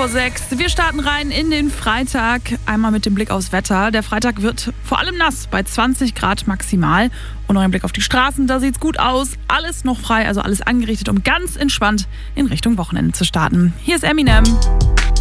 6:15. Wir starten rein in den Freitag. Einmal mit dem Blick aufs Wetter. Der Freitag wird vor allem nass, bei 20 Grad maximal. Und noch ein Blick auf die Straßen, da sieht's gut aus. Alles noch frei, also alles angerichtet, um ganz entspannt in Richtung Wochenende zu starten. Hier ist Eminem.